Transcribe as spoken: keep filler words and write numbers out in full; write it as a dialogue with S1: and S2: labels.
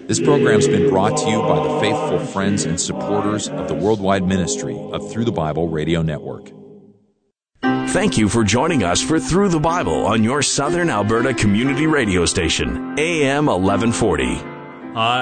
S1: This program's been brought to you by the faithful friends and supporters of the worldwide ministry of Through the Bible Radio Network.
S2: Thank you for joining us for Through the Bible on your Southern Alberta community radio station, A M eleven forty.
S3: I